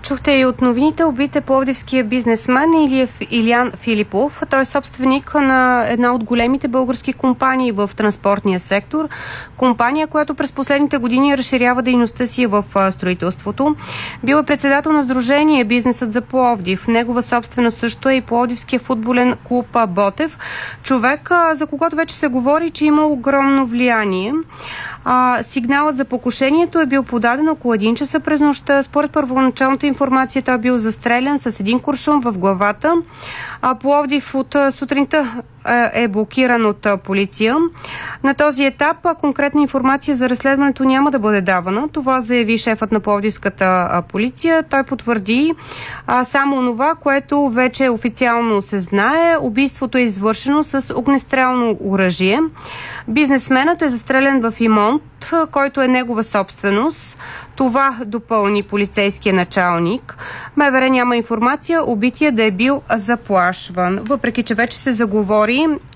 чухте и от новините, убит е пловдивския бизнесмен Илиян Филипов. Той е собственик на една от големите български компании в транспортния сектор. Компания, която през последните години разширява дейността си в строителството. Бил е председател на сдружение Бизнесът за Пловдив. Негова собственост също е и пловдивския футболен клуб Ботев. Човек, за когото вече се говори, че има огромно влияние. Сигналът за покушението е бил подаден около 1 часа през нощта. Според първоначалната информация той е бил застрелян с един куршум в главата. Пловдив от сутринта е блокиран от полиция. На този етап конкретна информация за разследването няма да бъде давана. Това заяви шефът на пловдивската полиция. Той потвърди само това, което вече официално се знае. Убийството е извършено с огнестрелно оръжие. Бизнесменът е застрелян в имот, който е негова собственост. Това допълни полицейския началник. МВР няма информация убития да е бил заплашван, въпреки че вече се заговори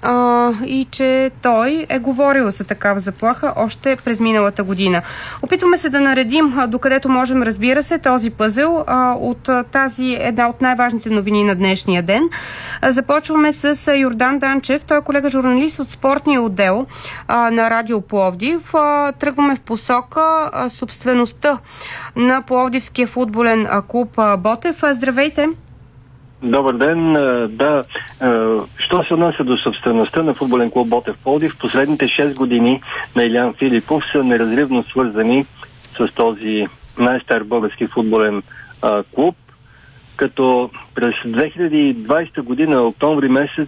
и че той е говорил за такава заплаха още през миналата година. Опитваме се да наредим докъдето можем, разбира се, този пъзел от тази една от най-важните новини на днешния ден. Започваме с Йордан Данчев. Той е колега журналист от спортния отдел на Радио Пловдив. Тръгваме в посока собствеността на пловдивския футболен клуб Ботев. Здравейте! Добър ден. Да, що се отнася до собствеността на футболен клуб Ботев Пловдив, последните 6 години на Илиян Филипов са неразривно свързани с този най-стар български футболен клуб, като през 2020 година, октомври месец,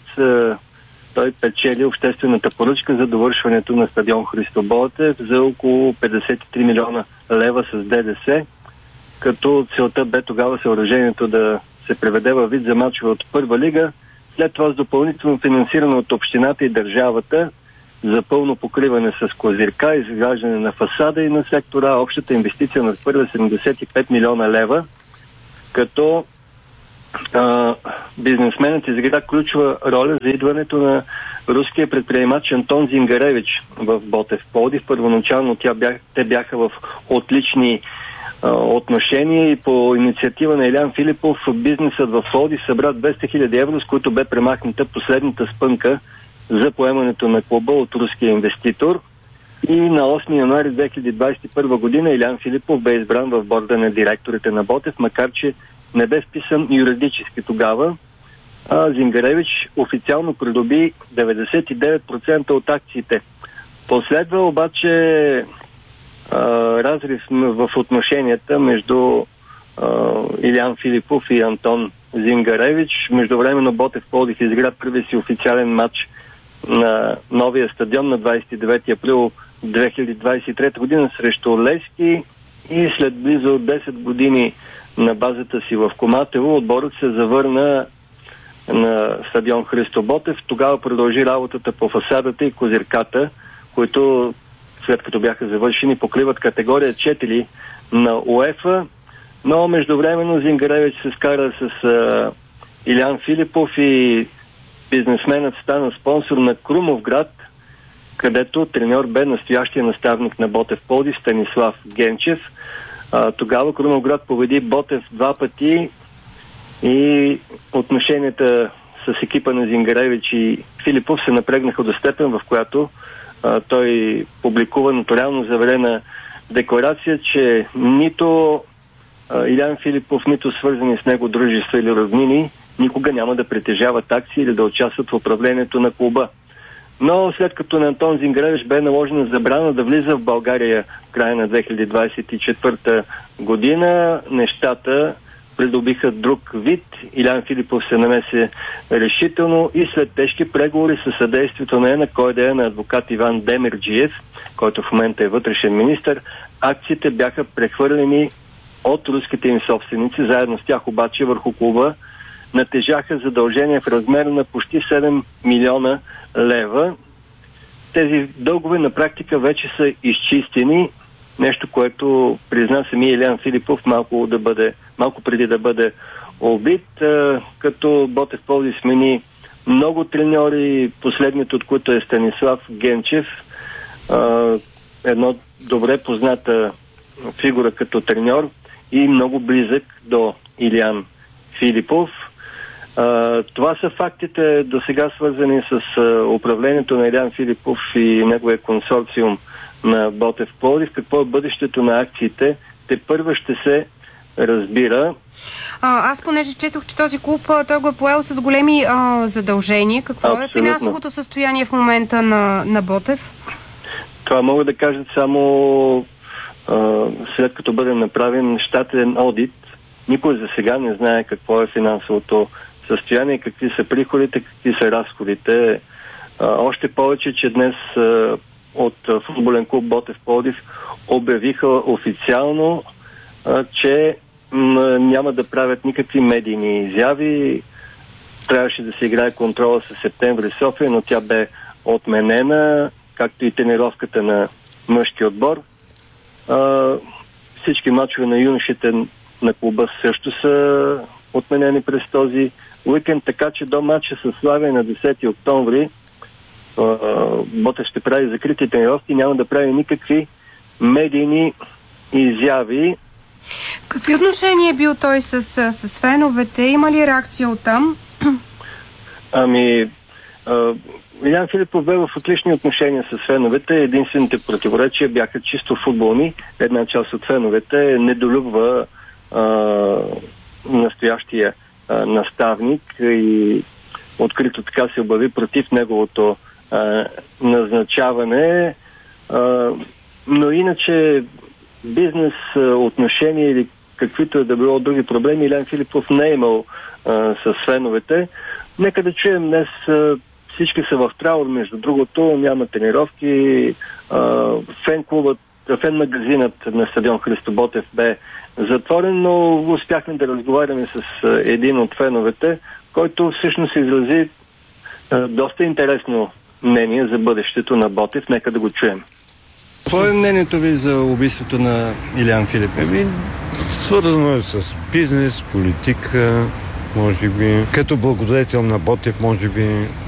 той печели обществената поръчка за довършването на стадион Христо Ботев за около 53 милиона лева с ДДС, като целта бе тогава съоръжението да се преведе във вид за мачове от първа лига, след това с допълнително финансиране от общината и държавата за пълно покриване с козирка, изграждане на фасада и на сектора. Общата инвестиция на първа 75 милиона лева, като бизнесменът изигра ключова роля за идването на руския предприемач Антон Зингаревич в Ботев Пловдив. Първоначално те бяха в отлични отношения и по инициатива на Илиян Филипов бизнесът в Пловдив събра 200 000 евро, с които бе премахната последната спънка за поемането на клуба от руския инвеститор. И на 8 януари 2021 година Илиян Филипов бе избран в борда на директорите на Ботев, макар че не бе вписан юридически тогава. Зингаревич официално придоби 99% от акциите. Последва обаче разрив в отношенията между Илиян Филипов и Антон Зингаревич. Междувременно Ботев Пловдив изигра първия си официален матч на новия стадион на 29 април 2023 година срещу Левски и след близо 10 години на базата си в Коматево отборът се завърна на стадион Христо Ботев. Тогава продължи работата по фасадата и козирката, които след като бяха завършени, покриват категория 4 на УЕФА, но междувременно Зингаревич се скара с Илиян Филипов и бизнесменът стана спонсор на Крумовград, където треньор бе настоящия наставник на Ботев Пловдив Станислав Генчев. Тогава Крумовград победи Ботев 2 пъти и отношенията с екипа на Зингаревич и Филипов се напрегнаха до степен, в която той публикува нотариално заверена декларация, че нито Илиян Филипов, нито свързани с него дружества или роднини никога няма да притежават акции или да участват в управлението на клуба. Но след като на Антон Зингаревич бе наложена забрана да влиза в България в края на 2024 година, нещата придобиха друг вид. Илиян Филипов се намеси решително и след тежки преговори със съдействието на ЕНА, на адвокат Иван Демерджиев, който в момента е вътрешен министър, акциите бяха прехвърлени от руските им собственици. Заедно с тях обаче върху клуба натежаха задължения в размер на почти 7 милиона лева. Тези дългове на практика вече са изчистени, нещо, което призна самия Илиян Филипов малко преди да бъде убит, като Ботев Пловдив смени много треньори, последният от които е Станислав Генчев, едно добре позната фигура като треньор и много близък до Илиян Филипов. Това са фактите до сега, свързани с управлението на Илиян Филипов и неговия консорциум на Ботев Пловдив. Какво е бъдещето на акциите? Те първо ще се разбира. Аз понеже четох, че този клуб той го е поел с големи задължения. Какво Абсолютно. Е финансовото състояние в момента на Ботев? Това мога да кажа само след като бъде направен щатен одит. Никой за сега не знае какво е финансовото състояние, какви са приходите, какви са разходите. Още повече, че днес от футболен клуб Ботев Пловдив обявиха официално, че няма да правят никакви медийни изяви. Трябваше да се играе контрола с септември в София, но тя бе отменена, както и тренировката на мъжки отбор. Всички мачове на юношите на клуба също са отменени през този уикенд, така че до мача с Славия на 10 октомври Ботев ще прави закрити тренировки, няма да прави никакви медийни изяви. В какви отношения е бил той с феновете? Има ли реакция оттам? Илиян Филипов бе в отлични отношения с феновете. Единствените противоречия бяха чисто футболни. Една част от феновете недолюбва настоящия наставник и открито така се обяви против неговото назначаване. Но иначе бизнес отношения или каквито е да било други проблеми, Илиян Филипов не е имал с феновете. Нека да чуем днес. Всички са в траур, между другото, няма тренировки. Фен-магазинът на стадион Христо Ботев бе затворен, но успяхме да разговаряме с един от феновете, който всъщност изрази доста интересно мнение за бъдещето на Ботев. Нека да го чуем. Какво е мнението ви за убийството на Илиян Филипов? Свързано е с бизнес, политика, може би. Като благодетел на Ботев, може би